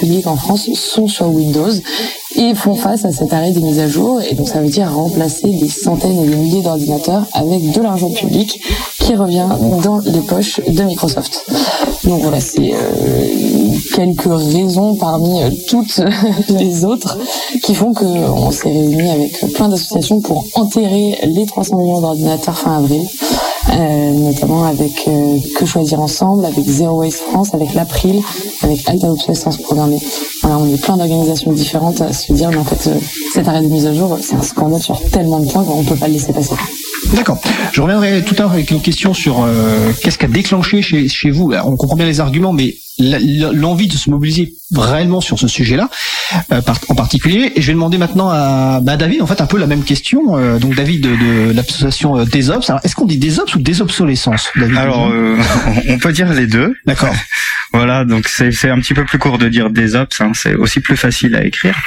publics en France sont sur Windows et font face à cet arrêt des mises à jour. Et donc ça veut dire remplacer des centaines et des milliers d'ordinateurs avec de l'argent public qui revient dans les poches de Microsoft. Donc voilà, c'est quelques raisons parmi toutes les autres qui font qu'on s'est réunis avec plein d'associations pour enterrer les 300 millions d'ordinateurs fin avril, notamment avec Que Choisir Ensemble, avec Zero Waste France, avec l'April, avec Alta Obsolescence Programmée. Voilà, on est plein d'organisations différentes à se dire, mais en fait, cet arrêt de mise à jour, c'est un scandale sur tellement de points qu'on peut pas le laisser passer. D'accord. Je reviendrai tout à l'heure avec une question sur qu'est-ce qui a déclenché chez vous. On comprend bien les arguments, mais l'envie de se mobiliser réellement sur ce sujet-là, en particulier. Et je vais demander maintenant à David, en fait, un peu la même question. Donc David de l'association DésOps. Alors, est-ce qu'on dit DésOps ou désobsolescence, David? Alors, on peut dire les deux. D'accord. Voilà, donc c'est un petit peu plus court de dire DésOps, hein, c'est aussi plus facile à écrire.